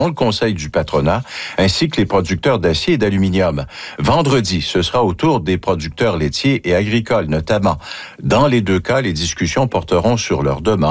le conseil du patronat, ainsi que les producteurs d'acier et d'aluminium. Vendredi, ce sera au tour des producteurs laitiers et agricoles, notamment. Dans les deux cas, les discussions porteront sur leurs demandes